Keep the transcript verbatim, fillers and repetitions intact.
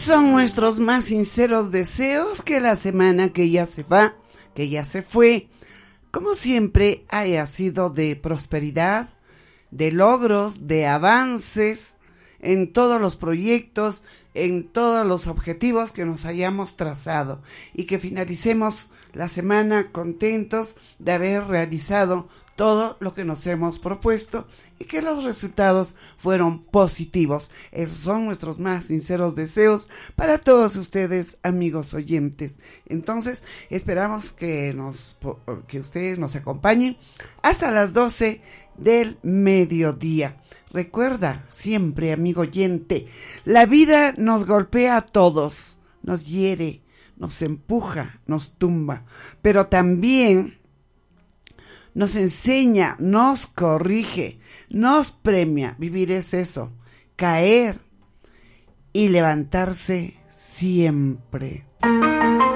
son nuestros más sinceros deseos que la semana que ya se va, que ya se fue, como siempre, haya sido de prosperidad, de logros, de avances en todos los proyectos, en todos los objetivos que nos hayamos trazado y que finalicemos la semana contentos de haber realizado todo lo que nos hemos propuesto y que los resultados fueron positivos. Esos son nuestros más sinceros deseos para todos ustedes, amigos oyentes. Entonces, esperamos que nos que ustedes nos acompañen hasta las doce del mediodía. Recuerda siempre, amigo oyente, la vida nos golpea a todos, nos hiere, nos empuja, nos tumba, pero también nos enseña, nos corrige, nos premia. Vivir es eso, caer y levantarse siempre.